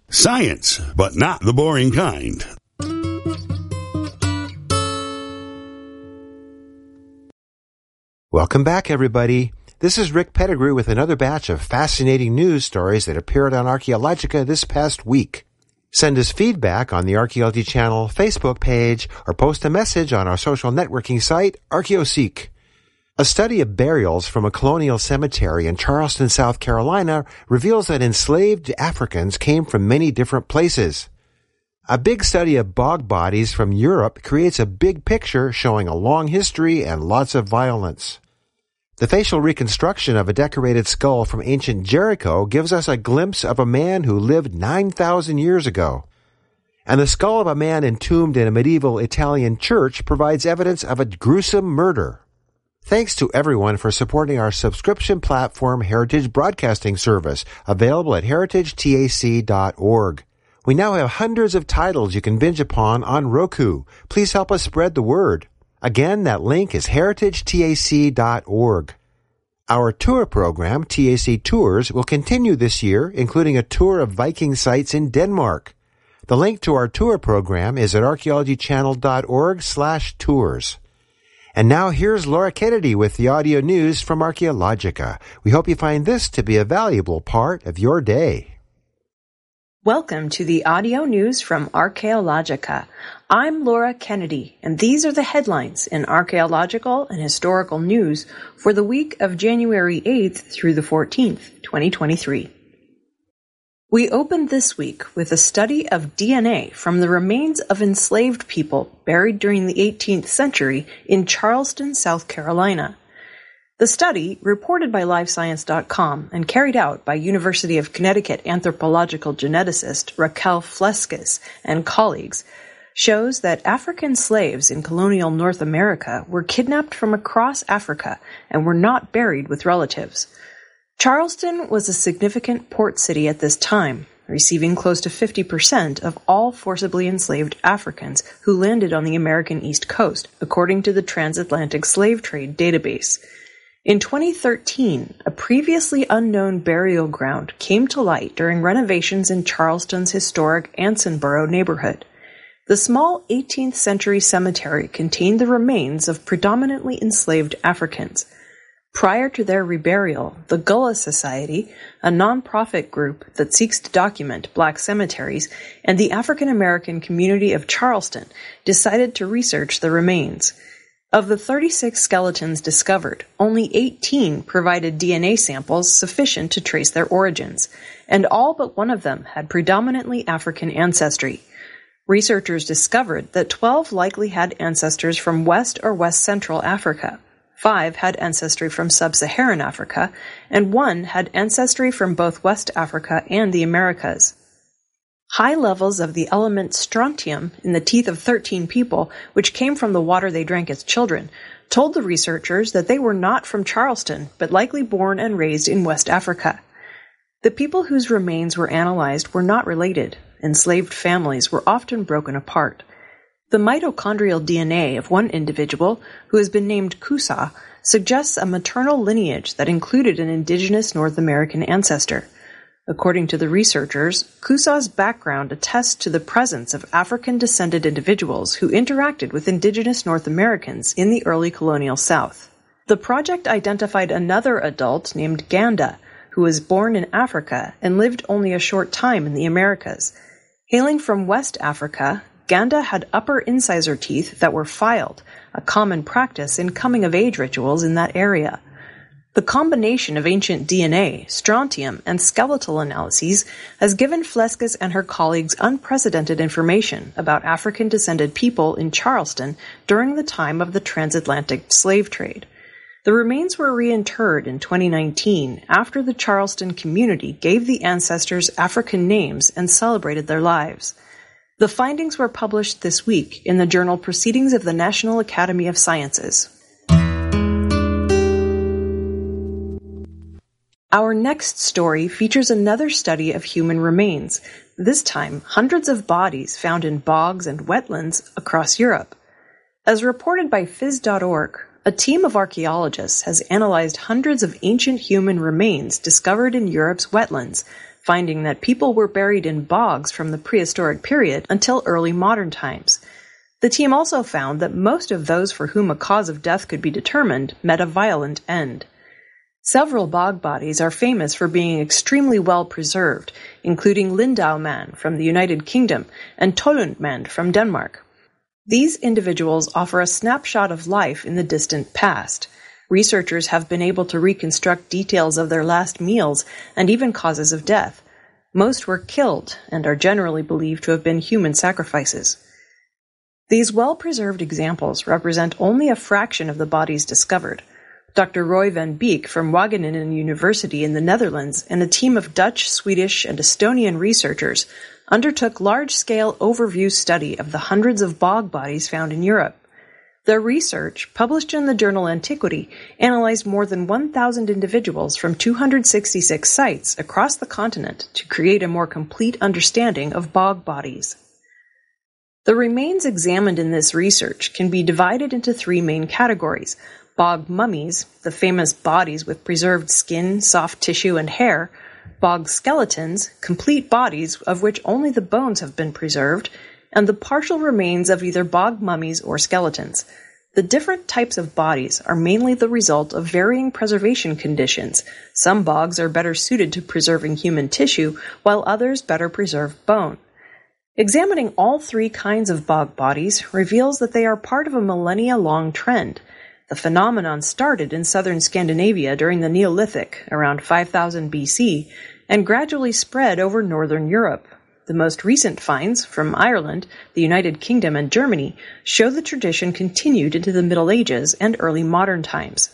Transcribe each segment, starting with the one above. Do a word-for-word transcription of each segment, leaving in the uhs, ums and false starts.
Science, but not the boring kind. Welcome back, everybody. This is Rick Pettigrew with another batch of fascinating news stories that appeared on Archaeologica this past week. Send us feedback on the Archaeology Channel Facebook page or post a message on our social networking site, ArchaeoSeek. A study of burials from a colonial cemetery in Charleston, South Carolina reveals that enslaved Africans came from many different places. A big study of bog bodies from Europe creates a big picture showing a long history and lots of violence. The facial reconstruction of a decorated skull from ancient Jericho gives us a glimpse of a man who lived nine thousand years ago. And the skull of a man entombed in a medieval Italian church provides evidence of a gruesome murder. Thanks to everyone for supporting our subscription platform Heritage Broadcasting Service, available at heritage tac dot org. We now have hundreds of titles you can binge upon on Roku. Please help us spread the word. Again, that link is heritage tac dot org. Our tour program, T A C Tours, will continue this year, including a tour of Viking sites in Denmark. The link to our tour program is at archaeologychannel dot org slash tours. And now here's Laura Kennedy with the audio news from Archaeologica. We hope you find this to be a valuable part of your day. Welcome to the audio news from Archaeologica. I'm Laura Kennedy, and these are the headlines in archaeological and historical news for the week of January eighth through the fourteenth, twenty twenty-three. We opened this week with a study of D N A from the remains of enslaved people buried during the eighteenth century in Charleston, South Carolina. The study, reported by live science dot com and carried out by University of Connecticut anthropological geneticist Raquel Flesquez and colleagues, shows that African slaves in colonial North America were kidnapped from across Africa and were not buried with relatives. Charleston was a significant port city at this time, receiving close to fifty percent of all forcibly enslaved Africans who landed on the American East Coast, according to the Transatlantic Slave Trade database. In twenty thirteen, a previously unknown burial ground came to light during renovations in Charleston's historic Ansonboro neighborhood. The small eighteenth century cemetery contained the remains of predominantly enslaved Africans. Prior to their reburial, the Gullah Society, a non-profit group that seeks to document black cemeteries, and the African American community of Charleston decided to research the remains. Of the thirty-six skeletons discovered, only eighteen provided D N A samples sufficient to trace their origins, and all but one of them had predominantly African ancestry. Researchers discovered that twelve likely had ancestors from West or West Central Africa, five had ancestry from Sub-Saharan Africa, and one had ancestry from both West Africa and the Americas. High levels of the element strontium in the teeth of thirteen people, which came from the water they drank as children, told the researchers that they were not from Charleston, but likely born and raised in West Africa. The people whose remains were analyzed were not related. Enslaved families were often broken apart. The mitochondrial D N A of one individual, who has been named Kusa, suggests a maternal lineage that included an indigenous North American ancestor. According to the researchers, Kusa's background attests to the presence of African-descended individuals who interacted with indigenous North Americans in the early colonial South. The project identified another adult named Ganda, who was born in Africa and lived only a short time in the Americas. Hailing from West Africa, Ganda had upper incisor teeth that were filed, a common practice in coming-of-age rituals in that area. The combination of ancient D N A, strontium, and skeletal analyses has given Flesquez and her colleagues unprecedented information about African-descended people in Charleston during the time of the transatlantic slave trade. The remains were reinterred in twenty nineteen after the Charleston community gave the ancestors African names and celebrated their lives. The findings were published this week in the journal Proceedings of the National Academy of Sciences. Our next story features another study of human remains, this time hundreds of bodies found in bogs and wetlands across Europe. As reported by phys dot org, a team of archaeologists has analyzed hundreds of ancient human remains discovered in Europe's wetlands, finding that people were buried in bogs from the prehistoric period until early modern times. The team also found that most of those for whom a cause of death could be determined met a violent end. Several bog bodies are famous for being extremely well preserved, including Lindau Man from the United Kingdom and Tollund Man from Denmark. These individuals offer a snapshot of life in the distant past. Researchers have been able to reconstruct details of their last meals and even causes of death. Most were killed and are generally believed to have been human sacrifices. These well-preserved examples represent only a fraction of the bodies discovered. Doctor Roy van Beek from Wageningen University in the Netherlands and a team of Dutch, Swedish, and Estonian researchers undertook large-scale overview study of the hundreds of bog bodies found in Europe. Their research, published in the journal Antiquity, analyzed more than one thousand individuals from two hundred sixty-six sites across the continent to create a more complete understanding of bog bodies. The remains examined in this research can be divided into three main categories: bog mummies, the famous bodies with preserved skin, soft tissue, and hair; bog skeletons, complete bodies of which only the bones have been preserved; and the partial remains of either bog mummies or skeletons. The different types of bodies are mainly the result of varying preservation conditions. Some bogs are better suited to preserving human tissue, while others better preserve bone. Examining all three kinds of bog bodies reveals that they are part of a millennia-long trend. The phenomenon started in southern Scandinavia during the Neolithic, around five thousand B C, and gradually spread over northern Europe. The most recent finds from Ireland, the United Kingdom, and Germany show the tradition continued into the Middle Ages and early modern times.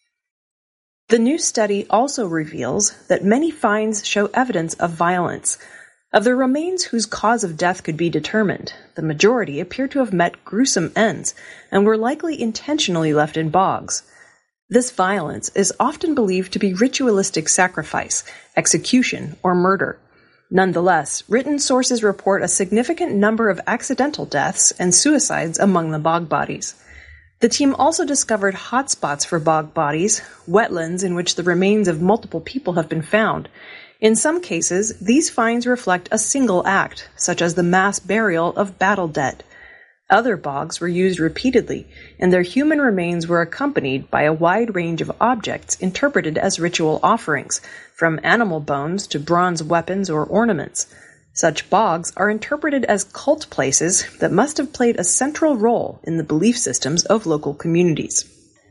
The new study also reveals that many finds show evidence of violence. Of the remains whose cause of death could be determined, the majority appear to have met gruesome ends and were likely intentionally left in bogs. This violence is often believed to be ritualistic sacrifice, execution, or murder. Nonetheless, written sources report a significant number of accidental deaths and suicides among the bog bodies. The team also discovered hotspots for bog bodies, wetlands in which the remains of multiple people have been found. In some cases, these finds reflect a single act, such as the mass burial of battle dead. Other bogs were used repeatedly, and their human remains were accompanied by a wide range of objects interpreted as ritual offerings, from animal bones to bronze weapons or ornaments. Such bogs are interpreted as cult places that must have played a central role in the belief systems of local communities.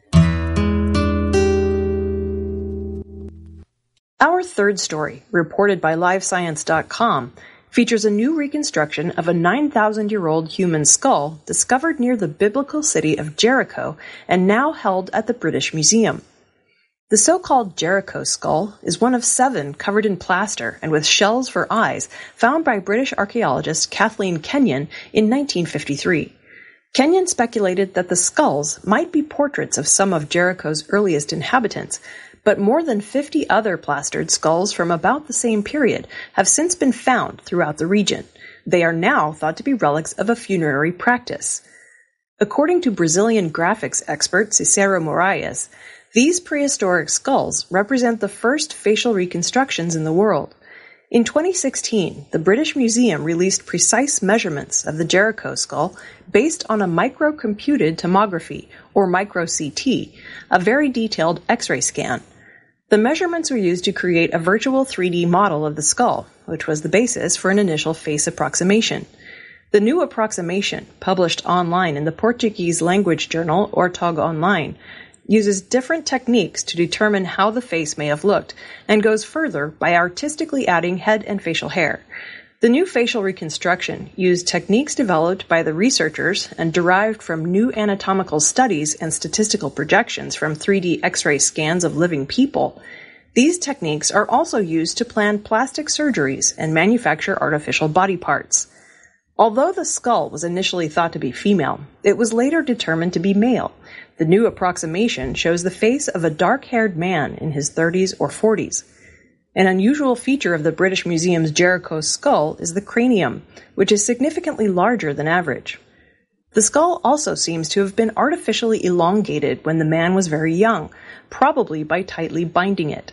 Our third story, reported by live science dot com, features a new reconstruction of a nine thousand year old human skull discovered near the biblical city of Jericho and now held at the British Museum. The so-called Jericho skull is one of seven covered in plaster and with shells for eyes found by British archaeologist Kathleen Kenyon in nineteen fifty-three. Kenyon speculated that the skulls might be portraits of some of Jericho's earliest inhabitants, but more than fifty other plastered skulls from about the same period have since been found throughout the region. They are now thought to be relics of a funerary practice. According to Brazilian graphics expert Cicero Moraes, these prehistoric skulls represent the first facial reconstructions in the world. In twenty sixteen, the British Museum released precise measurements of the Jericho skull based on a microcomputed tomography, or micro C T, a very detailed X-ray scan. The measurements were used to create a virtual three D model of the skull, which was the basis for an initial face approximation. The new approximation, published online in the Portuguese language journal Ortog Online, uses different techniques to determine how the face may have looked, and goes further by artistically adding head and facial hair. The new facial reconstruction used techniques developed by the researchers and derived from new anatomical studies and statistical projections from three D X-ray scans of living people. These techniques are also used to plan plastic surgeries and manufacture artificial body parts. Although the skull was initially thought to be female, it was later determined to be male. The new approximation shows the face of a dark-haired man in his thirties or forties. An unusual feature of the British Museum's Jericho skull is the cranium, which is significantly larger than average. The skull also seems to have been artificially elongated when the man was very young, probably by tightly binding it.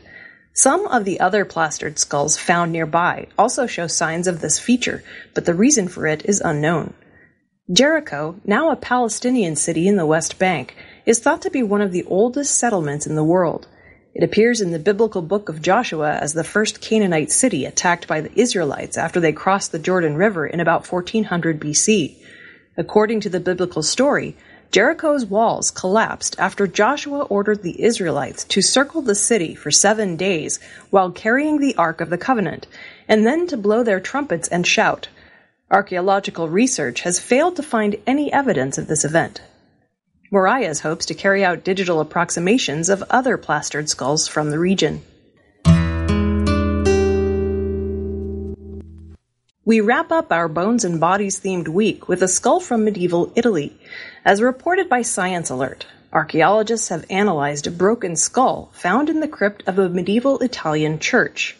Some of the other plastered skulls found nearby also show signs of this feature, but the reason for it is unknown. Jericho, now a Palestinian city in the West Bank, is thought to be one of the oldest settlements in the world. It appears in the biblical book of Joshua as the first Canaanite city attacked by the Israelites after they crossed the Jordan River in about fourteen hundred B C. According to the biblical story, Jericho's walls collapsed after Joshua ordered the Israelites to circle the city for seven days while carrying the Ark of the Covenant, and then to blow their trumpets and shout. Archaeological research has failed to find any evidence of this event. Moriah's hopes to carry out digital approximations of other plastered skulls from the region. We wrap up our Bones and Bodies themed week with a skull from medieval Italy. As reported by Science Alert, archaeologists have analyzed a broken skull found in the crypt of a medieval Italian church.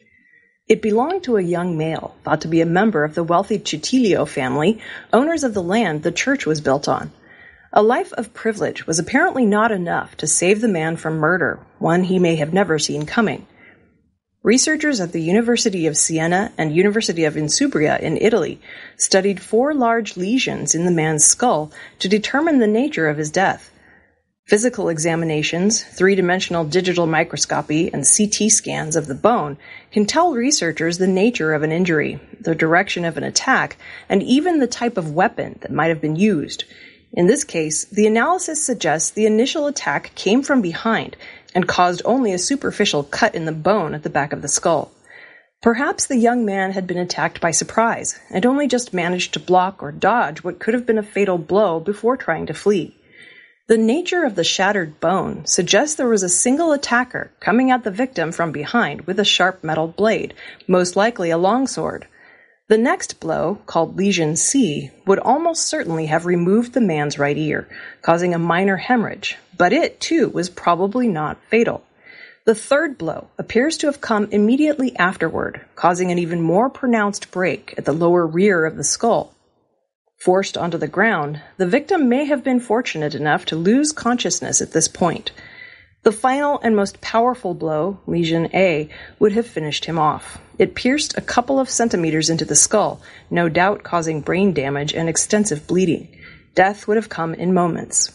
It belonged to a young male, thought to be a member of the wealthy Citilio family, owners of the land the church was built on. A life of privilege was apparently not enough to save the man from murder, one he may have never seen coming. Researchers at the University of Siena and University of Insubria in Italy studied four large lesions in the man's skull to determine the nature of his death. Physical examinations, three-dimensional digital microscopy, and C T scans of the bone can tell researchers the nature of an injury, the direction of an attack, and even the type of weapon that might have been used. In this case, the analysis suggests the initial attack came from behind and caused only a superficial cut in the bone at the back of the skull. Perhaps the young man had been attacked by surprise and only just managed to block or dodge what could have been a fatal blow before trying to flee. The nature of the shattered bone suggests there was a single attacker coming at the victim from behind with a sharp metal blade, most likely a longsword. The next blow, called Lesion C, would almost certainly have removed the man's right ear, causing a minor hemorrhage, but it, too, was probably not fatal. The third blow appears to have come immediately afterward, causing an even more pronounced break at the lower rear of the skull. Forced onto the ground, the victim may have been fortunate enough to lose consciousness at this point. The final and most powerful blow, Lesion A, would have finished him off. It pierced a couple of centimeters into the skull, no doubt causing brain damage and extensive bleeding. Death would have come in moments.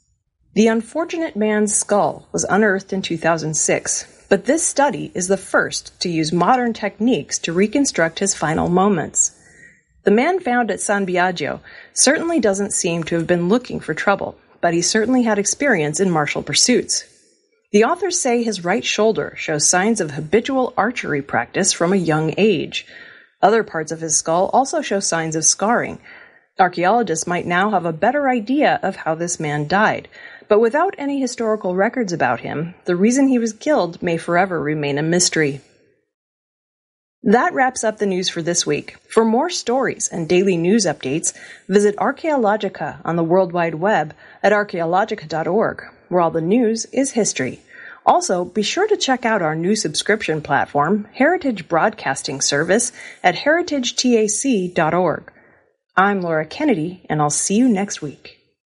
The unfortunate man's skull was unearthed in two thousand six, but this study is the first to use modern techniques to reconstruct his final moments. The man found at San Biagio certainly doesn't seem to have been looking for trouble, but he certainly had experience in martial pursuits. The authors say his right shoulder shows signs of habitual archery practice from a young age. Other parts of his skull also show signs of scarring. Archaeologists might now have a better idea of how this man died, but without any historical records about him, the reason he was killed may forever remain a mystery. That wraps up the news for this week. For more stories and daily news updates, visit Archaeologica on the World Wide Web at archaeologica dot org, where all the news is history. Also, be sure to check out our new subscription platform, Heritage Broadcasting Service, at heritage tac dot org. I'm Laura Kennedy, and I'll see you next week.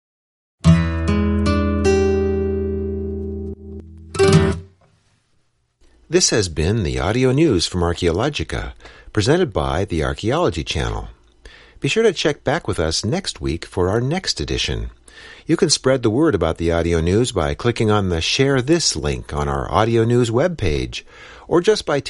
This has been the audio news from Archaeologica, presented by the Archaeology Channel. Be sure to check back with us next week for our next edition. You can spread the word about the audio news by clicking on the Share This link on our audio news webpage, or just by